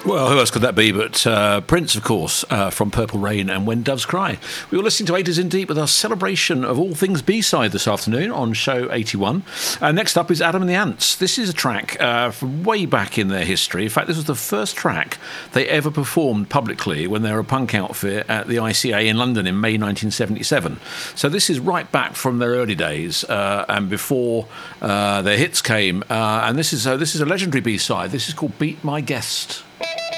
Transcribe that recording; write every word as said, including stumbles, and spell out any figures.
Well, who else could that be but uh, Prince, of course, uh, from Purple Rain and When Doves Cry. We were listening to Eight Is in Deep with our celebration of all things B-side this afternoon on show eighty-one. Uh, next up is Adam and the Ants. This is a track uh, from way back in their history. In fact, this was the first track they ever performed publicly when they were a punk outfit at the I C A in London in May nineteen seventy-seven. So this is right back from their early days uh, and before uh, their hits came. Uh, and this is, uh, this is a legendary B-side. This is called Beat My Guest.